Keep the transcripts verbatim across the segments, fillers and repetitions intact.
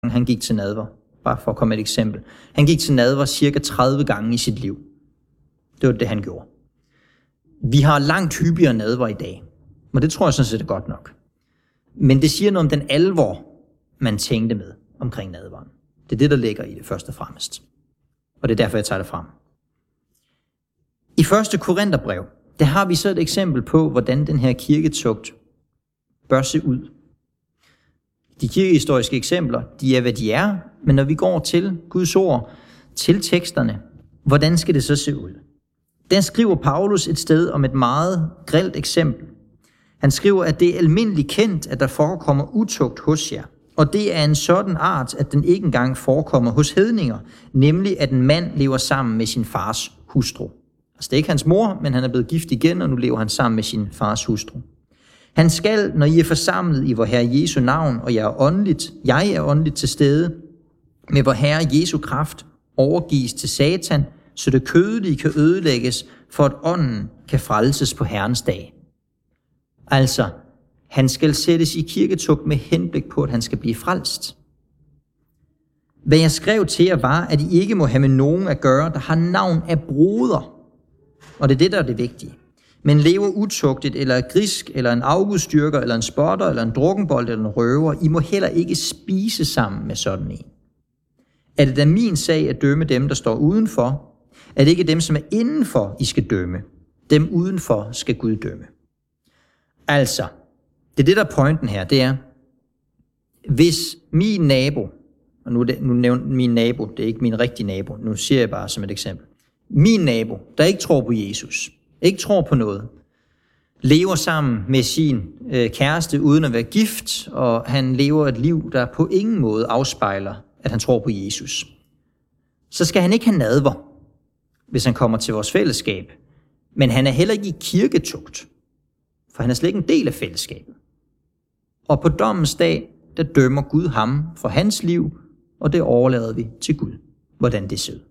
han gik til nadver. Bare for at komme med et eksempel. Han gik til nadver cirka tredive gange i sit liv. Det var det, han gjorde. Vi har langt hyppigere nadver i dag. Og det tror jeg sådan set er godt nok. Men det siger noget om den alvor, man tænkte med omkring nadveren. Det er det, der ligger i det først og fremmest. Og det er derfor, jeg tager det frem. I første Korintherbrev, der har vi så et eksempel på, hvordan den her kirketugt bør se ud. De kirkehistoriske eksempler, de er, hvad de er, men når vi går til Guds ord, til teksterne, hvordan skal det så se ud? Der skriver Paulus et sted om et meget grelt eksempel. Han skriver, at det er almindeligt kendt, at der forekommer utugt hos jer, og det er en sådan art, at den ikke engang forekommer hos hedninger, nemlig at en mand lever sammen med sin fars hustru. Altså det er ikke hans mor, men han er blevet gift igen, og nu lever han sammen med sin fars hustru. Han skal, når I er forsamlet i vor Herre Jesu navn, og jeg er åndeligt, jeg er åndeligt til stede, med vor Herre Jesu kraft overgives til Satan, så det kødelige kan ødelægges, for at ånden kan frelses på Herrens dag. Altså, han skal sættes i kirketugt med henblik på, at han skal blive frelst. Hvad jeg skrev til jer var, at I ikke må have med nogen at gøre, der har navn af broder. Og det er det, der er det vigtige. Men lever utugtigt, eller er grisk, eller en afgudstyrker, eller en spotter, eller en drukkenbold, eller en røver, I må heller ikke spise sammen med sådan en. Er det da min sag at dømme dem, der står udenfor? Er det ikke dem, som er indenfor, I skal dømme? Dem udenfor skal Gud dømme. Altså, det er det, der er pointen her, det er, hvis min nabo, og nu, nu nævner min nabo, det er ikke min rigtige nabo, nu siger jeg bare som et eksempel, min nabo, der ikke tror på Jesus, ikke tror på noget, lever sammen med sin øh, kæreste uden at være gift, og han lever et liv, der på ingen måde afspejler, at han tror på Jesus, så skal han ikke have nadver, hvis han kommer til vores fællesskab. Men han er heller ikke i kirketugt, for han er slet ikke en del af fællesskabet. Og på dommens dag, der dømmer Gud ham for hans liv, og det overlader vi til Gud, hvordan det ser ud.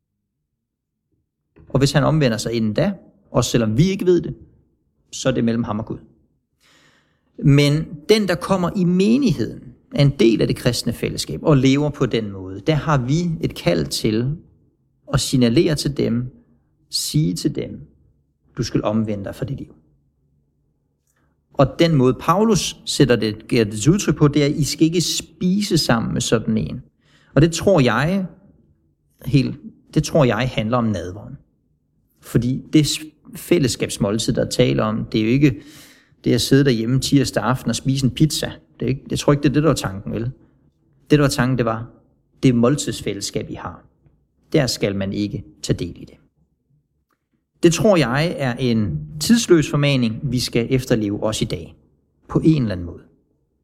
Og hvis han omvender sig inden da, også selvom vi ikke ved det, så er det mellem ham og Gud. Men den, der kommer i menigheden, er en del af det kristne fællesskab og lever på den måde. Der har vi et kald til at signalere til dem, sige til dem, du skal omvende dig for dit liv. Og den måde Paulus sætter det, giver det udtryk på, det er, at I skal ikke spise sammen med sådan en. Og det tror jeg, helt, det tror jeg handler om nadveren. Fordi det fællesskabsmåltid, der taler om, det er jo ikke det at sidde derhjemme tirsdag aften og spise en pizza. Det er ikke, jeg tror ikke, det er det, der var tanken, vel? Det, der var tanken, det var, det måltidsfællesskab, I har. Der skal man ikke tage del i det. Det tror jeg er en tidsløs formaning, vi skal efterleve også i dag. På en eller anden måde.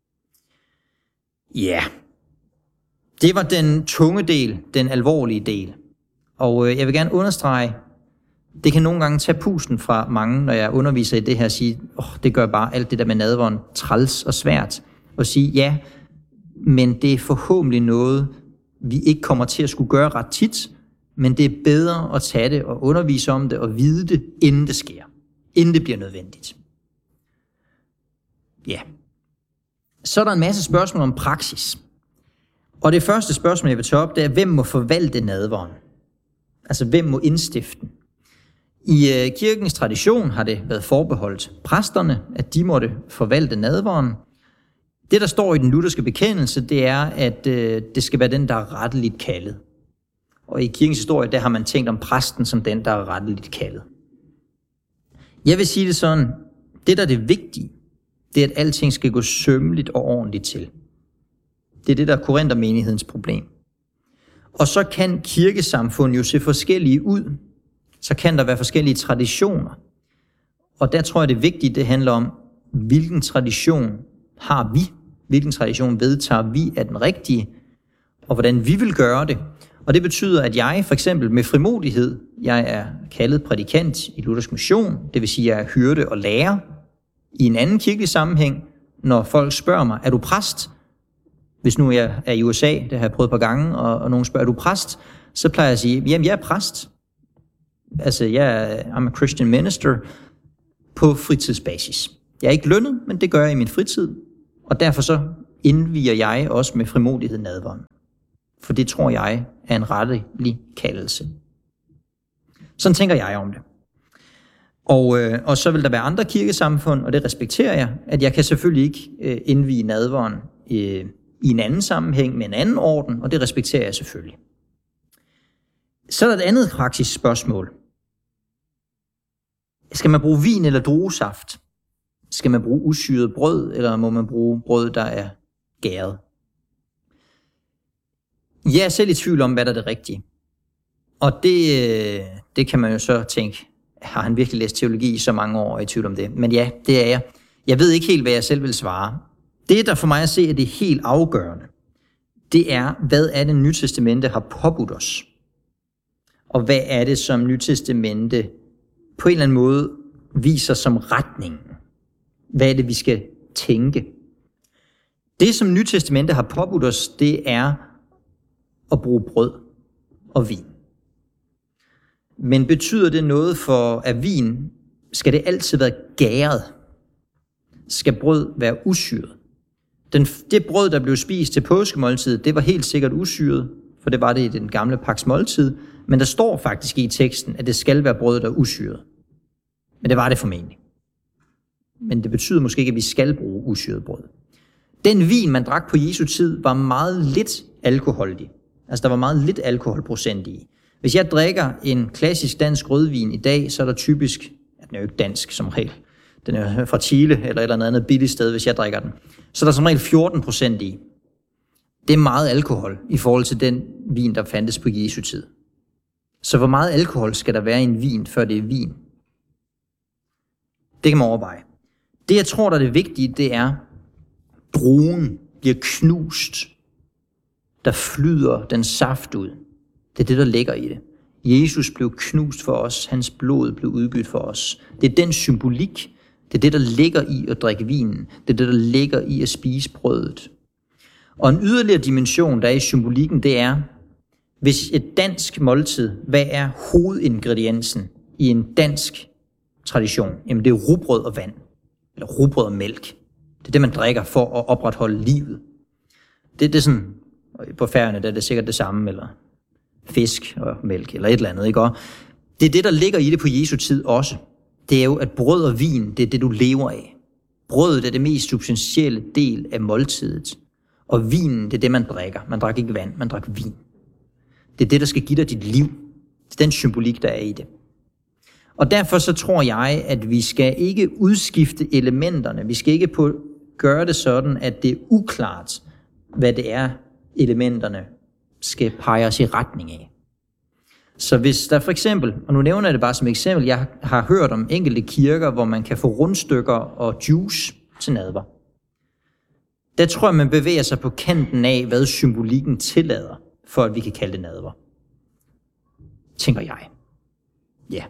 Ja, det var den tunge del, den alvorlige del. Og jeg vil gerne understrege, det kan nogle gange tage pusten fra mange, når jeg underviser i det her, og sige, åh, det gør bare alt det der med nadveren træls og svært. Og sige, ja, men det er forhåbentlig noget, vi ikke kommer til at skulle gøre ret tit, men det er bedre at tage det og undervise om det og vide det, inden det sker. Inden det bliver nødvendigt. Ja. Så er der en masse spørgsmål om praksis. Og det første spørgsmål, jeg vil tage op, det er, hvem må forvalte nadveren? Altså, hvem må indstifte den? I øh, kirkens tradition har det været forbeholdt præsterne, at de måtte forvalte nadveren. Det, der står i den lutherske bekendelse, det er, at øh, det skal være den, der er retteligt kaldet. Og i kirkens historie, der har man tænkt om præsten som den, der er retteligt kaldet. Jeg vil sige det sådan, det der er det vigtige, det er, at alting skal gå sømmeligt og ordentligt til. Det er det, der er Korinthermenighedens problem. Og så kan kirkesamfund jo se forskellige ud. Så kan der være forskellige traditioner. Og der tror jeg, det vigtige, det handler om, hvilken tradition har vi? Hvilken tradition vedtager vi er den rigtige? Og hvordan vi vil gøre det. Og det betyder, at jeg for eksempel med frimodighed, jeg er kaldet prædikant i Luthersk Mission, det vil sige, at jeg er hyrde og lærer i en anden kirkelig sammenhæng, når folk spørger mig, er du præst? Hvis nu jeg er i U S A, det har jeg prøvet et par gange, og, og nogen spørger, er du præst? Så plejer jeg at sige, jamen jeg er præst. Altså jeg er I'm a Christian minister på fritidsbasis. Jeg er ikke lønnet, men det gør jeg i min fritid, og derfor så indviger jeg også med frimodighed nadveren. For det tror jeg er en rettelig kaldelse. Sådan tænker jeg om det. Og, øh, og så vil der være andre kirkesamfund, og det respekterer jeg, at jeg kan selvfølgelig ikke øh, indvige nadveren øh, i en anden sammenhæng med en anden orden, og det respekterer jeg selvfølgelig. Så er der et andet praktisk spørgsmål. Skal man bruge vin eller druesaft? Skal man bruge usyret brød, eller må man bruge brød, der er gæret? Jeg er selv i tvivl om, hvad der er det rigtige. Og det, det kan man jo så tænke, har han virkelig læst teologi i så mange år og i tvivl om det? Men ja, det er jeg. Jeg ved ikke helt, hvad jeg selv vil svare. Det, der for mig at se, er det helt afgørende, det er, hvad er det Nytestamente har påbudt os? Og hvad er det, som Nytestamente på en eller anden måde viser som retningen? Hvad er det, vi skal tænke? Det, som Nytestamente har påbudt os, det er at bruge brød og vin. Men betyder det noget for, at vin, skal det altid være gæret? Skal brød være usyret? Den, det brød, der blev spist til påskemåltid, det var helt sikkert usyret, for det var det i den gamle pagts måltid, men der står faktisk i teksten, at det skal være brød, der er usyret. Men det var det formentlig. Men det betyder måske ikke, at vi skal bruge usyret brød. Den vin, man drak på Jesu tid, var meget lidt alkoholdig. Altså, der var meget lidt alkoholprocent i. Hvis jeg drikker en klassisk dansk rødvin i dag, så er der typisk, ja, den er jo ikke dansk som regel, den er fra Chile eller et eller andet billigt sted, hvis jeg drikker den, så er der som regel fjorten procent i. Det er meget alkohol i forhold til den vin, der fandtes på Jesu tid. Så hvor meget alkohol skal der være i en vin, før det er vin? Det kan man overveje. Det, jeg tror, der er det vigtige, det er, druen bliver knust. Der flyder den saft ud. Det er det, der ligger i det. Jesus blev knust for os. Hans blod blev udgivet for os. Det er den symbolik. Det er det, der ligger i at drikke vinen. Det er det, der ligger i at spise brødet. Og en yderligere dimension, der er i symbolikken, det er, hvis et dansk måltid, hvad er hovedingrediensen i en dansk tradition? Jamen det er rugbrød og vand. Eller rugbrød og mælk. Det er det, man drikker for at opretholde livet. Det, det er sådan, på Færøerne, der er det sikkert det samme, eller fisk og mælk, eller et eller andet, ikke? Og det er det, der ligger i det på Jesu tid også. Det er jo, at brød og vin, det er det, du lever af. Brødet er det mest substantielle del af måltidet. Og vinen, det er det, man drikker. Man drikker ikke vand, man drikker vin. Det er det, der skal give dig dit liv. Det er den symbolik, der er i det. Og derfor så tror jeg, at vi skal ikke udskifte elementerne. Vi skal ikke på, gøre det sådan, at det er uklart, hvad det er, elementerne skal pege os i retning af. Så hvis der for eksempel, og nu nævner jeg det bare som eksempel, jeg har hørt om enkelte kirker, hvor man kan få rundstykker og juice til nadver. Der tror jeg, man bevæger sig på kanten af, hvad symbolikken tillader, for at vi kan kalde det nadver. Tænker jeg. Ja.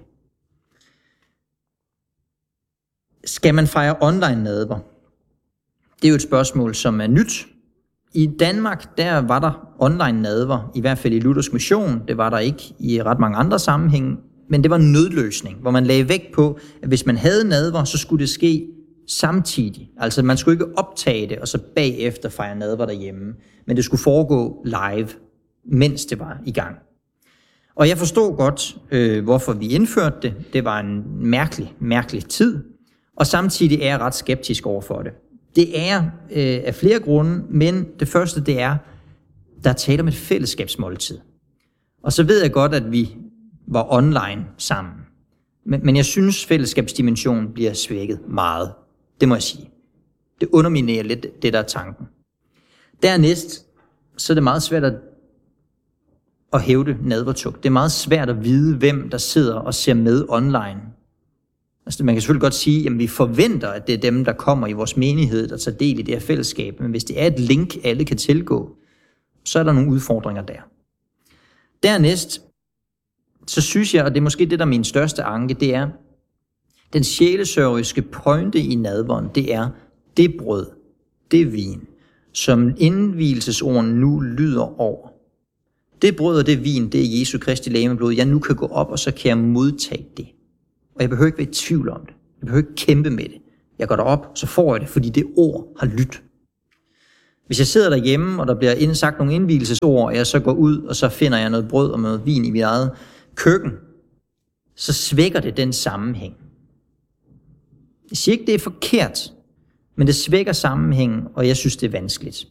Skal man fejre online nadver? Det er jo et spørgsmål, som er nyt. I Danmark, der var der online nadver, i hvert fald i Luthersk Mission. Det var der ikke i ret mange andre sammenhænge, men det var en nødløsning, hvor man lagde vægt på, at hvis man havde nadver, så skulle det ske samtidig. Altså man skulle ikke optage det, og så bagefter fejre nadver derhjemme, men det skulle foregå live, mens det var i gang. Og jeg forstod godt, øh, hvorfor vi indførte det. Det var en mærkelig, mærkelig tid, og samtidig er jeg ret skeptisk over for det. Det er øh, af flere grunde, men det første det er, der er tale om et fællesskabsmåltid. Og så ved jeg godt, at vi var online sammen. Men, men jeg synes, fællesskabsdimensionen bliver svækket meget. Det må jeg sige. Det underminerer lidt det, der er tanken. Dernæst, så er det meget svært at, at hævde nadvertugt. Det er meget svært at vide, hvem der sidder og ser med online. Altså, man kan selvfølgelig godt sige, at vi forventer, at det er dem, der kommer i vores menighed, der tager del i det her fællesskab. Men hvis det er et link, alle kan tilgå, så er der nogle udfordringer der. Dernæst, så synes jeg, og det er måske det, der er min største anke, det er, den sjælesørgeriske pointe i nadveren, det er det brød, det vin, som indvielsesorden nu lyder over. Det brød og det vin, det er Jesu Kristi legeme blod. Jeg nu kan gå op, og så kan jeg modtage det. Og jeg behøver ikke være i tvivl om det. Jeg behøver ikke kæmpe med det. Jeg går derop, så får jeg det, fordi det ord har lyttet. Hvis jeg sidder derhjemme, og der bliver indsagt nogle indvielsesord, og jeg så går ud, og så finder jeg noget brød og noget vin i mit eget køkken, så svækker det den sammenhæng. Jeg siger ikke, det er forkert, men det svækker sammenhængen, og jeg synes, det er vanskeligt.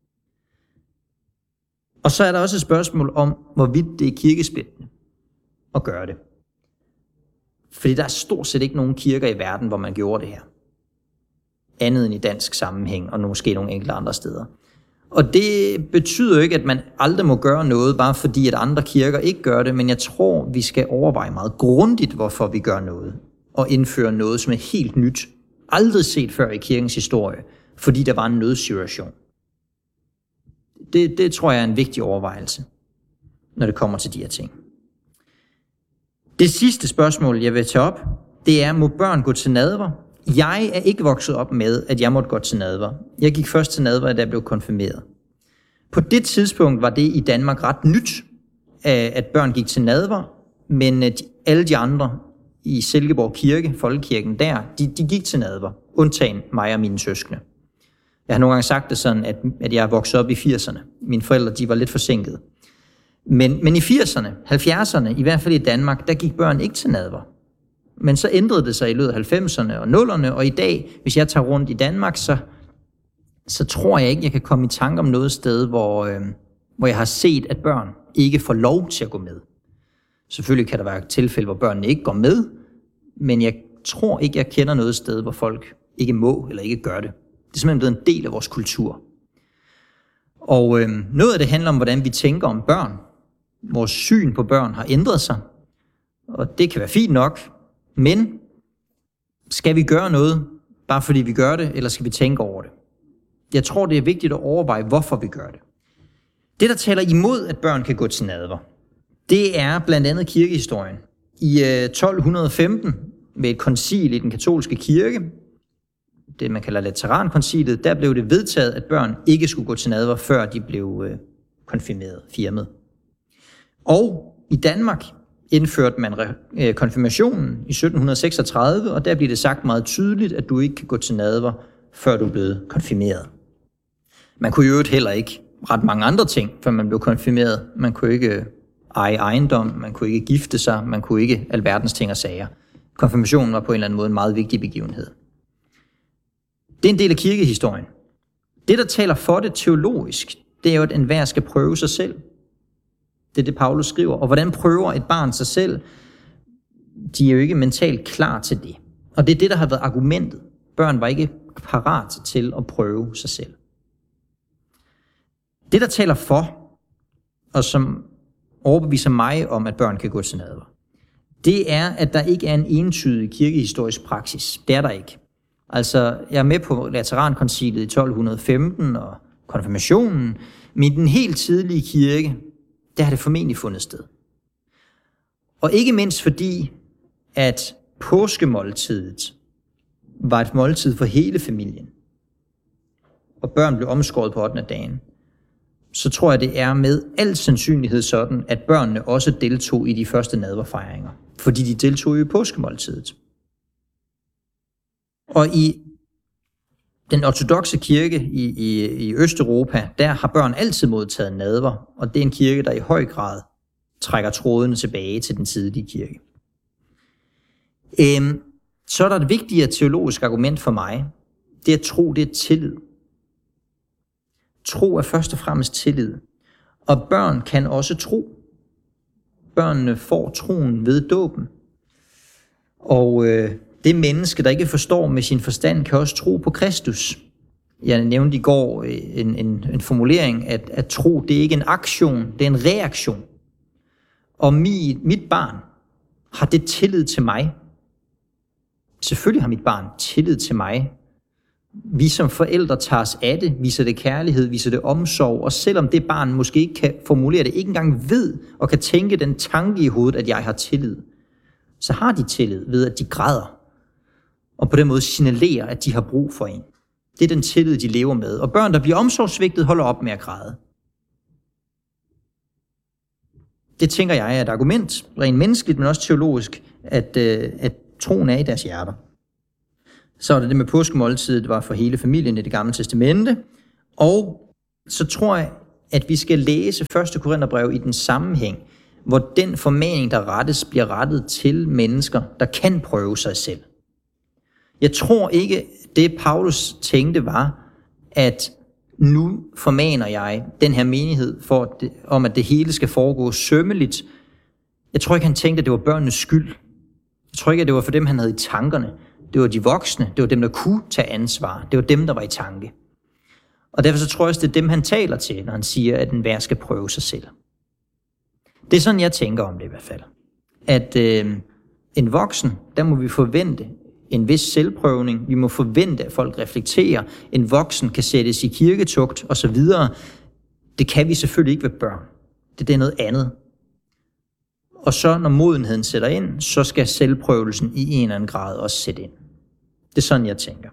Og så er der også et spørgsmål om, hvorvidt det er kirkesplittende at gøre det. Fordi der er stort set ikke nogen kirker i verden, hvor man gjorde det her. Andet end i dansk sammenhæng, og måske nogle enkelte andre steder. Og det betyder jo ikke, at man aldrig må gøre noget, bare fordi at andre kirker ikke gør det, men jeg tror, vi skal overveje meget grundigt, hvorfor vi gør noget, og indføre noget, som er helt nyt, aldrig set før i kirkens historie, fordi der var en nødsituation. Det, det tror jeg er en vigtig overvejelse, når det kommer til de her ting. Det sidste spørgsmål, jeg vil tage op, det er, må børn gå til nadver? Jeg er ikke vokset op med, at jeg måtte gå til nadver. Jeg gik først til nadver, da jeg blev konfirmeret. På det tidspunkt var det i Danmark ret nyt, at børn gik til nadver, men alle de andre i Silkeborg Kirke, folkekirken der, de, de gik til nadver, undtagen mig og mine søskende. Jeg har nogle gange sagt det sådan, at, at jeg er vokset op i firserne. Mine forældre, de var lidt forsinket. Men, men i firserne, halvfjerdserne, i hvert fald i Danmark, der gik børn ikke til nadver. Men så ændrede det sig i løbet af halvfemserne og nullerne, og i dag, hvis jeg tager rundt i Danmark, så, så tror jeg ikke, jeg kan komme i tanke om noget sted, hvor, øh, hvor jeg har set, at børn ikke får lov til at gå med. Selvfølgelig kan der være tilfælde, hvor børnene ikke går med, men jeg tror ikke, jeg kender noget sted, hvor folk ikke må eller ikke gør det. Det er simpelthen blevet en del af vores kultur. Og øh, noget af det handler om, hvordan vi tænker om børn. Vores syn på børn har ændret sig, og det kan være fint nok, men skal vi gøre noget, bare fordi vi gør det, eller skal vi tænke over det? Jeg tror, det er vigtigt at overveje, hvorfor vi gør det. Det, der taler imod, at børn kan gå til nadver, det er blandt andet kirkehistorien. I øh, tolv femten, ved et koncil i den katolske kirke, det man kalder Laterankoncilet, der blev det vedtaget, at børn ikke skulle gå til nadver, før de blev øh, konfirmeret, firmet. Og i Danmark indførte man øh, konfirmationen i sytten seksogtredive, og der bliver det sagt meget tydeligt, at du ikke kan gå til nadver, før du er blevet konfirmeret. Man kunne jo øvrigt heller ikke ret mange andre ting, før man blev konfirmeret. Man kunne ikke eje ejendom, man kunne ikke gifte sig, man kunne ikke alverdens ting og sager. Konfirmationen var på en eller anden måde en meget vigtig begivenhed. Det er en del af kirkehistorien. Det, der taler for det teologisk, det er jo, at enhver skal prøve sig selv. Det er det, Paulus skriver. Og hvordan prøver et barn sig selv? De er jo ikke mentalt klar til det. Og det er det, der har været argumentet. Børn var ikke parat til at prøve sig selv. Det, der taler for, og som overbeviser mig om, at børn kan gå til nadver, det er, at der ikke er en entydig kirkehistorisk praksis. Det er der ikke. Altså, jeg er med på Laterankoncilet i tolv femten og konfirmationen, men i den helt tidlige kirke, der har det formentlig fundet sted. Og ikke mindst fordi, at påskemåltidet var et måltid for hele familien, og børn blev omskåret på ottende dagen, så tror jeg, det er med al sandsynlighed sådan, at børnene også deltog i de første nadverfejringer, fordi de deltog i påskemåltidet. Og i den ortodokse kirke i, i, i Østeuropa, der har børn altid modtaget nadver, og det er en kirke, der i høj grad trækker trådene tilbage til den tidlige kirke. Øhm, så er der et vigtigere teologisk argument for mig, det er at tro, det er tillid. Tro er først og fremmest tillid, og børn kan også tro. Børnene får troen ved dåben, og øh, det menneske, der ikke forstår med sin forstand, kan også tro på Kristus. Jeg nævnte i går en, en, en formulering, at, at tro, det er ikke en aktion, det er en reaktion. Og mit, mit barn, har det tillid til mig? Selvfølgelig har mit barn tillid til mig. Vi som forældre tager os af det, viser det kærlighed, viser det omsorg, og selvom det barn måske ikke kan formulere det, ikke engang ved og kan tænke den tanke i hovedet, at jeg har tillid, så har de tillid ved, at de græder, og på den måde signalerer, at de har brug for en. Det er den tillid, de lever med. Og børn, der bliver omsorgsvigtet, holder op med at græde. Det tænker jeg er et argument, rent menneskeligt, men også teologisk, at, at troen er i deres hjerter. Så er det det med påskemåltidet, var for hele familien i Det Gamle Testamente, og så tror jeg, at vi skal læse første Korintherbrev i den sammenhæng, hvor den formaning, der rettes, bliver rettet til mennesker, der kan prøve sig selv. Jeg tror ikke, det Paulus tænkte var, at nu formaner jeg den her menighed for det, om, at det hele skal foregå sømmeligt. Jeg tror ikke, han tænkte, at det var børnenes skyld. Jeg tror ikke, at det var for dem, han havde i tankerne. Det var de voksne. Det var dem, der kunne tage ansvar. Det var dem, der var i tanke. Og derfor så tror jeg også, det er dem, han taler til, når han siger, at enhver skal prøve sig selv. Det er sådan, jeg tænker om det i hvert fald. At øh, en voksen, der må vi forvente en vis selvprøvning. Vi må forvente, at folk reflekterer. En voksen kan sættes i kirketugt osv. Det kan vi selvfølgelig ikke ved børn. Det, det er noget andet. Og så når modenheden sætter ind, så skal selvprøvelsen i en eller anden grad også sætte ind. Det er sådan, jeg tænker.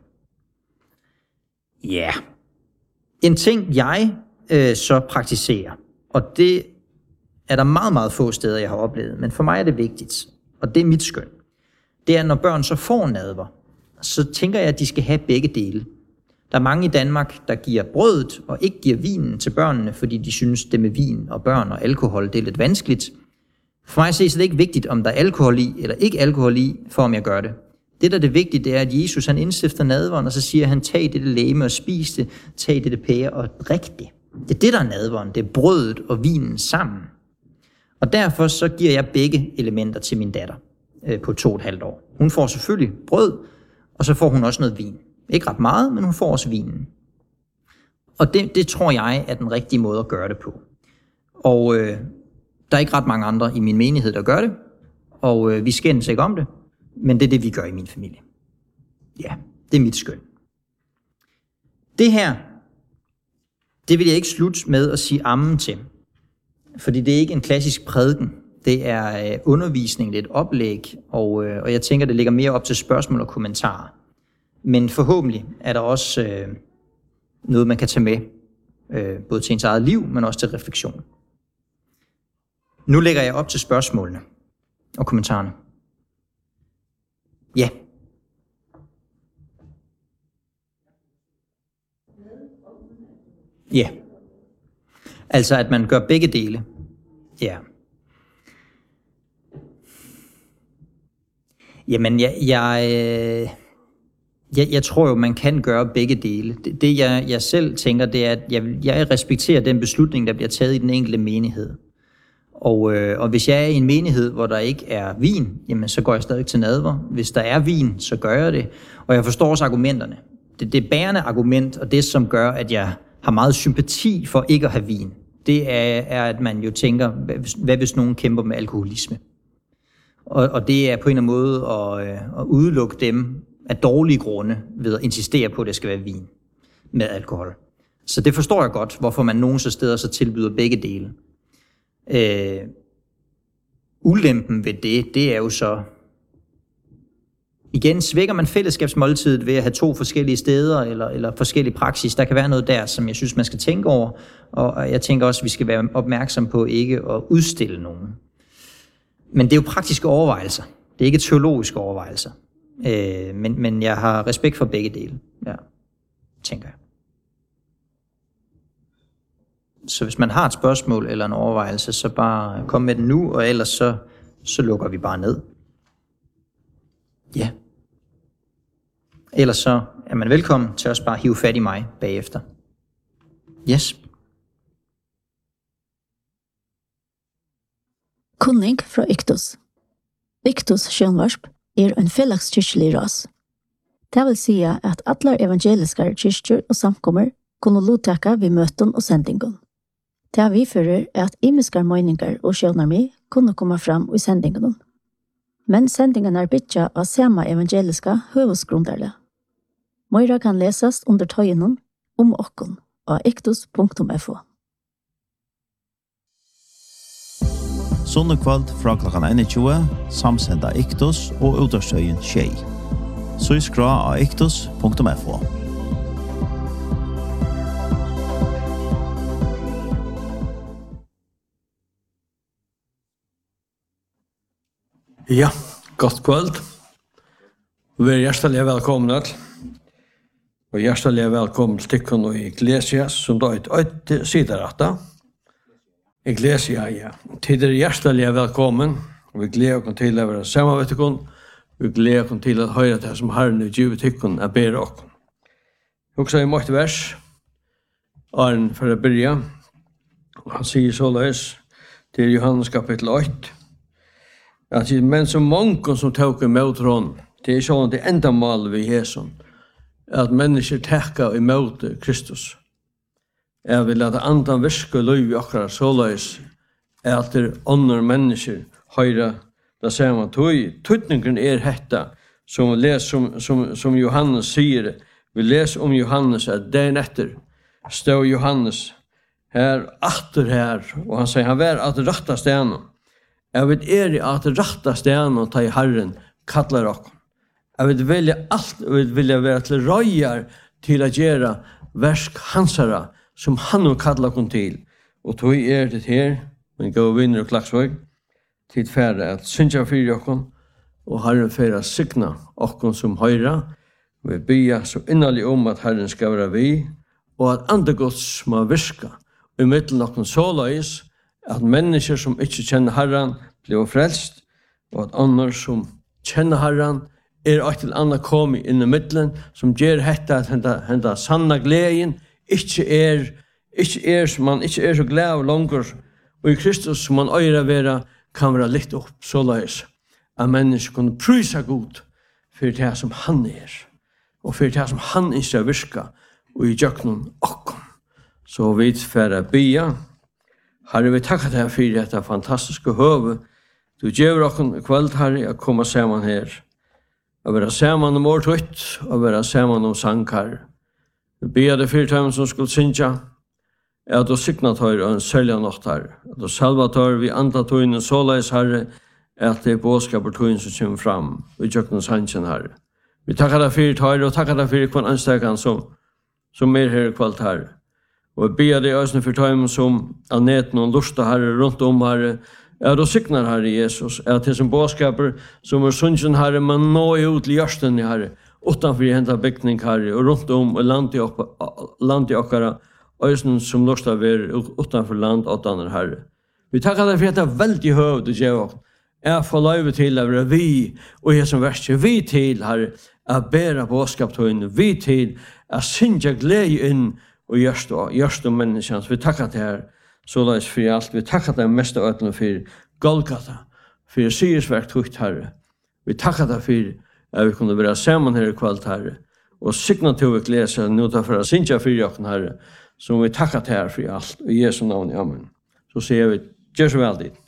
Ja. Yeah. En ting, jeg øh, så praktiserer, og det er der meget, meget få steder, jeg har oplevet, men for mig er det vigtigt, og det er mit skøn, det er, når børn så får nadver, så tænker jeg, at de skal have begge dele. Der er mange i Danmark, der giver brødet og ikke giver vinen til børnene, fordi de synes, det med vin og børn og alkohol, det er lidt vanskeligt. For mig så er det ikke vigtigt, om der er alkohol i eller ikke alkohol i, for om jeg gør det. Det, der er det vigtige, det er, at Jesus han indstifter nadveren, og så siger han, tag dette legeme og spis det, tag dette pære og drik det. Det er det, der er nadveren. Det er brødet og vinen sammen. Og derfor så giver jeg begge elementer til min datter øh, på to og et halvt år. Hun får selvfølgelig brød, og så får hun også noget vin. Ikke ret meget, men hun får også vinen. Og det, det tror jeg er den rigtige måde at gøre det på. Og øh, der er ikke ret mange andre i min menighed, der gør det, og øh, vi skændes ikke om det. Men det er det, vi gør i min familie. Ja, det er mit skøn. Det her, det vil jeg ikke slutte med at sige amen til. Fordi det er ikke en klassisk prædiken. Det er undervisning, det er et oplæg, og, og jeg tænker, det ligger mere op til spørgsmål og kommentarer. Men forhåbentlig er der også øh, noget, man kan tage med, øh, både til ens eget liv, men også til refleksion. Nu lægger jeg op til spørgsmålene og kommentarerne. Ja. Ja. Altså, at man gør begge dele. Ja. Jamen, jeg, jeg, jeg, jeg tror jo, man kan gøre begge dele. Det, det jeg, jeg selv tænker, det er, at jeg, jeg respekterer den beslutning, der bliver taget i den enkelte menighed. Og, øh, og hvis jeg er i en menighed, hvor der ikke er vin, jamen så går jeg stadig til nadver. Hvis der er vin, så gør jeg det. Og jeg forstår også argumenterne. Det, det bærende argument, og det som gør, at jeg har meget sympati for ikke at have vin, det er, er at man jo tænker, hvad hvis, hvad hvis nogen kæmper med alkoholisme? Og, og det er på en eller anden måde at, at udelukke dem af dårlige grunde ved at insistere på, at det skal være vin med alkohol. Så det forstår jeg godt, hvorfor man nogle steder så tilbyder begge dele. Øh, ulempen ved det, det er jo så, igen, svækker man fællesskabsmåltidet ved at have to forskellige steder, eller, eller forskellige praksis. Der kan være noget der, som jeg synes, man skal tænke over, og jeg tænker også, at vi skal være opmærksom på ikke at udstille nogen. Men det er jo praktiske overvejelser. Det er ikke teologiske overvejelser. Øh, men, men jeg har respekt for begge dele, ja, tænker jeg. Så hvis man har et spørgsmål eller en overvejelse, så bare kom med den nu, og ellers så, så lukker vi bare ned. Ja. Ellers så er man velkommen til at bare hive fat i mig bagefter. Yes. Kunning fra Iktus. Iktus Sjønvarsp er en fellagskirkelig ras. Det vil si at alle evangeliske kyrkjer og samkommer kunne lodtaka ved møten og sendingen. Det vi fører er at imiske meninger og sjønarmi kunne komme fram i sendingen. Men sendingen er bytja av samme evangeliske høvesgrunderle. Møyra kan leses under tøyenen om okken av iktus punktum f o. Sunnekvalt fra klokkan einogtjúgu, samsenda Iktus og utastøyen Tjei. Så skra av iktus punktum f o. Ja, godt kvöld. Vi er hjertelig velkomne. Og hjertelig velkommen til Tikkun og Iglesias, som da er et siderata. Iglesia, ja. Til dere hjertelig velkommen. Vi gleder oss til å være sammen med Tikkun. Vi gleder oss til å høre det som Herren i givet Tikkun er bedre oss. Også i måtte vers, Arne for å begynne. Han sier såleis til Johannes kapittel åtte, at men så mange som tok imot honom, det er sånn det enda mål ved Jesus, at mennesker takker imot Kristus. Jeg vil at andan virke løy i akkurat såleis, at det andre mennesker høyre det samme tog. Tøtningen er hetta, som, som, som, som Johannes sier. Vi leser om Johannes at den etter stod Johannes her, atter her, og han sier han var at ratta stenen. Jeg vet er i at ratta stenen ta i Herren kallar oss. Jeg vil velge alt, jeg vil vilja være til røyer til å gjøre versk hansara, som han har kallar oss til. Og tog er det her, men gå vinner og klagsvøy, til færre at synsja fyrir oss, og Herren færre signa oss som høyra. Vi bya så innerlig om at Herren skal være vi, og at andegods må virka. Og i middelen oss såleis, at mennesker som ikke kjenner Herren blir frelst, og at andre som kjenner Herren er og til andre kom inn i middelen, som gjør hetta at henda, henda sanna gleden ikke er, ikke er som man ikke er så glad og langer, og i Kristus som man øyre være, kan være litt opp såleis, at mennesker kunne prysa god for det som han er, og for det som han ikke virka, og i jøknen okkom. Så vi færre bya, Herre, vi takkar deg for dette fantastiske høve. Du gjør oss kveld, Herre, å komme sammen her. Å være sammen om årtøyt, å være sammen om sankar. Vi ber deg for dem som skulle synja, at du sikna tøyr og en sølja nått, Herre. At du salva tøyr vi andre tøyne såleis, Herre, at det er bådskaper tøyne som kommer fram, og i jøkken sannsjen, Herre. Vi takkar deg for tøyr, og takkar deg for hver anstekan som, som er her kveld, Herre. Og jeg ber deg også for tøymen som er neten og lusta Herre rundt om Herre. Er du signar Herre Jesus, er til som bådskaper som er sunnsjen Herre, men nå ut til hjørsten Herre, utanfor i hentet bygning Herre, og rundt om og land i, land i okkara, og som lusta ver utanfor land åttaner Herre. Vi takkar deg for at det er veldig høy du gjør oss. Jeg får løyve til å være vi, og jeg som verste, vi til Herre, å bære bådskap til henne, vi til å synge glede inn, og gjørst og, gjørst og menneskjans. Vi takkar til her, så løs for alt. Vi takkar til mest av øtlen for Golgata, for syresverk tukt, Herre. Vi takkar til for at vi kunne være sammen her i kveld, Herre. Og signa til å glese, nå ta for å synge for jokken, Herre. Så vi takkar til her for alt. Og i Jesu navn, amen. Så sier vi, gjør så vel dit.